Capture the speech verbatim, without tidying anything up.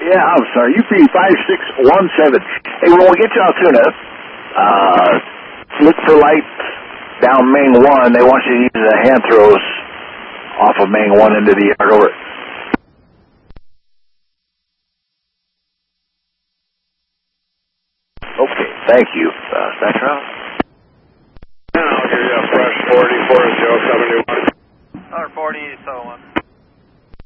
Yeah, I'm sorry. U P five six one seven. Hey, when we get to Altoona, uh, look for lights down main one. They want you to use the hand throws off of main one into the yard. Over. Okay, thank you. Uh, Spectrum? And I'll give you a fresh forty for a zero seven one. one forty, seven one.